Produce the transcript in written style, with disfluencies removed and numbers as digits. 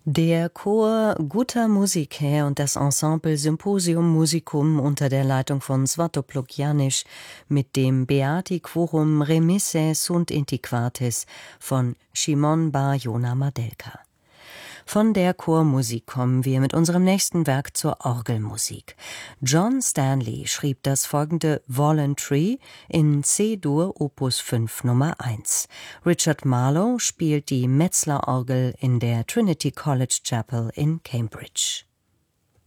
Der Chor Gutta Musicae und das Ensemble Symposium Musicum unter der Leitung von Svatopluk Janisch mit dem Beati Quorum Remissae sunt Intiquatis von Shimon bar Yona Madelka. Von der Chormusik kommen wir mit unserem nächsten Werk zur Orgelmusik. John Stanley schrieb das folgende Voluntary in C-Dur Opus 5 Nummer 1. Richard Marlowe spielt die Metzler-Orgel in der Trinity College Chapel in Cambridge.